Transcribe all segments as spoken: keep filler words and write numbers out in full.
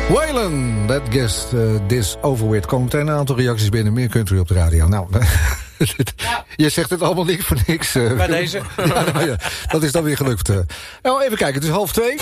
Waylon, that guest uh, this over with. Komen meteen een aantal reacties binnen. Meer country op de radio. Nou, ja. Je zegt het allemaal niks voor niks. Uh, Bij deze. Ja, nou ja, dat is dan weer gelukt. Uh. Nou, even kijken, het is half twee.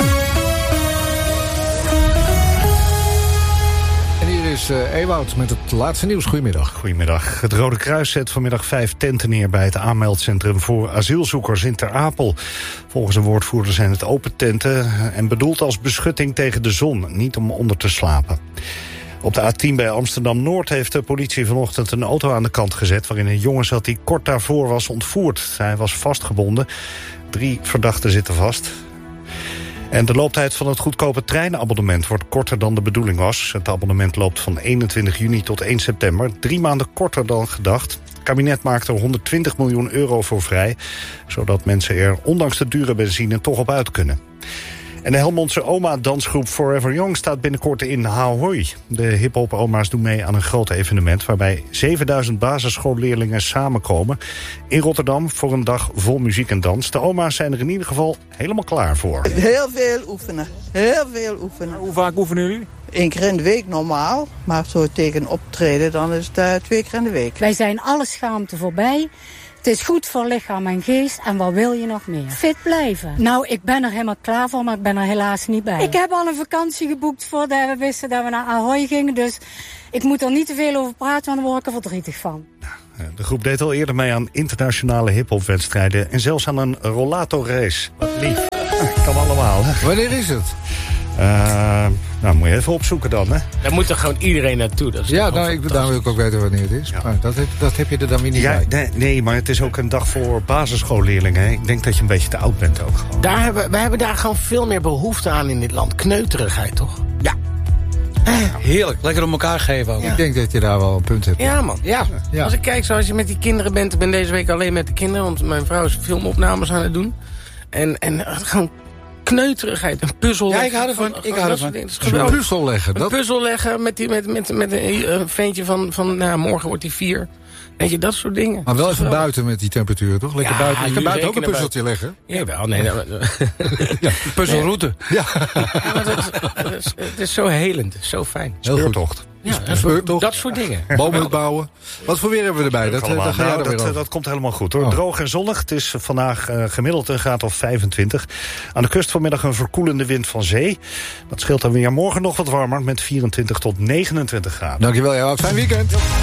En hier is uh, Ewout met het laatste nieuws. Goedemiddag. Goedemiddag. Het Rode Kruis zet vanmiddag vijf tenten neer bij het aanmeldcentrum voor asielzoekers in Ter Apel. Volgens een woordvoerder zijn het open tenten en bedoeld als beschutting tegen de zon, niet om onder te slapen. Op de A tien bij Amsterdam-Noord heeft de politie vanochtend een auto aan de kant gezet waarin een jongen zat die kort daarvoor was ontvoerd. Hij was vastgebonden. Drie verdachten zitten vast. En de looptijd van het goedkope treinabonnement wordt korter dan de bedoeling was. Het abonnement loopt van eenentwintig juni tot één september. Drie maanden korter dan gedacht. Het kabinet maakt er honderdtwintig miljoen euro voor vrij, zodat mensen er ondanks de dure benzine toch op uit kunnen. En de Helmondse oma-dansgroep Forever Young staat binnenkort in Ahoy. De hiphop-oma's doen mee aan een groot evenement waarbij zevenduizend basisschoolleerlingen samenkomen in Rotterdam voor een dag vol muziek en dans. De oma's zijn er in ieder geval helemaal klaar voor. Heel veel oefenen, heel veel oefenen. Hoe vaak oefenen jullie? Eén keer in de week normaal, maar zo tegen optreden dan is het uh, twee keer in de week. Wij zijn alle schaamte voorbij. Het is goed voor lichaam en geest en wat wil je nog meer? Fit blijven. Nou, ik ben er helemaal klaar voor, maar ik ben er helaas niet bij. Ik heb al een vakantie geboekt voordat we wisten dat we naar Ahoy gingen. Dus ik moet er niet te veel over praten, want daar word ik er verdrietig van. De groep deed al eerder mee aan internationale hiphopwedstrijden en zelfs aan een rollatorrace. Wat lief. Kan allemaal, hè? Wanneer is het? Uh, nou, moet je even opzoeken dan, hè? Daar moet er gewoon iedereen naartoe. Dat is ja, nou, ik, daar wil ik ook weten wanneer het is. Ja. Maar dat, dat heb je er dan weer niet ja, bij. Nee, nee, maar het is ook een dag voor basisschoolleerlingen. Hè? Ik denk dat je een beetje te oud bent ook. Gewoon. Daar hebben, we hebben daar gewoon veel meer behoefte aan in dit land. Kneuterigheid, toch? Ja. Heerlijk, lekker om elkaar geven ook. Ja. Ik denk dat je daar wel een punt hebt. Ja, man. Ja. Ja. Als ik kijk zoals je met die kinderen bent... Ik ben deze week alleen met de kinderen... want mijn vrouw is filmopnames aan het doen. En, en gewoon... kneuterigheid, een puzzel. Ja, ik hou ervan. Ik hou ervan. Een puzzel leggen. Een dat... puzzel leggen met, die, met, met, met een uh, ventje van, van nou, morgen wordt hij vier. Weet je, dat soort dingen. Maar wel even buiten met die temperatuur, toch? Lekker ja, buiten. Je kan buiten ook een puzzeltje buiten. leggen. Jawel, nee. Nou, ja, puzzelroute. Ja. Ja, maar dat is, dat is, het is zo helend, zo fijn. Speurtocht. Ja, dat, dat soort dingen. Bomen bouwen. Wat voor weer hebben we erbij? Dat, dat, ga jij nou, dat, dat, dat komt helemaal goed, hoor. Oh. Droog en zonnig. Het is vandaag uh, gemiddeld een graad of vijfentwintig. Aan de kust vanmiddag een verkoelende wind van zee. Dat scheelt dan weer morgen nog wat warmer met vierentwintig tot negenentwintig graden. Dankjewel, ja. Fijn weekend.